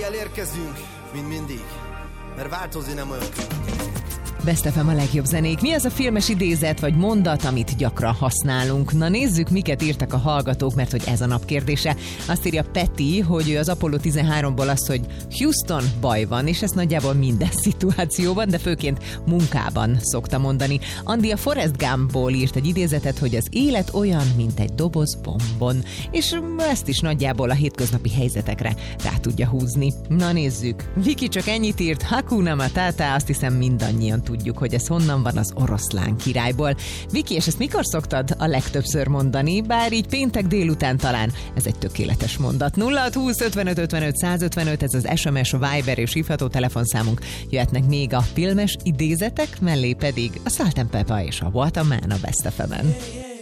elérkezünk, mint mindig, mert változni nem olyan könnyű. Best FM a legjobb zenék. Mi az a filmes idézet vagy mondat, amit gyakran használunk? Na nézzük, miket írtak a hallgatók, mert hogy ez a nap kérdése. Azt írja Peti, hogy ő az Apollo 13-ból az, hogy Houston, baj van, és ez nagyjából minden szituációban, de főként munkában szokta mondani. Andi a Forrest Gumpból írt egy idézetet, hogy az élet olyan, mint egy doboz bombon, és ezt is nagyjából a hétköznapi helyzetekre rá tudja húzni. Na nézzük. Viki csak ennyit írt, Hakuna Matata, azt hiszem mindannyian tudjuk, hogy ez honnan van, az oroszlán királyból. Viki, és ezt mikor szoktad a legtöbbször mondani? Bár így péntek délután talán ez egy tökéletes mondat. 0620 55 55 155, ez az SMS, a Viber és hívható telefonszámunk. Jöhetnek még a filmes idézetek, mellé pedig a Salt & Pepper és a What a Man a Best FM-en.